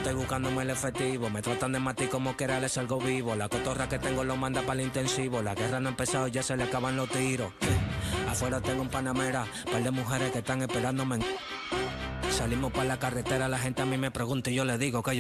estoy buscándome el efectivo. Me tratan de matar como quiera les salgo vivo. La cotorra que tengo lo manda para el intensivo. La guerra no ha empezado, ya se le acaban los tiros. Afuera tengo un Panamera, par de mujeres que están esperándome. Salimos para la carretera, la gente a mí me pregunta y yo le digo que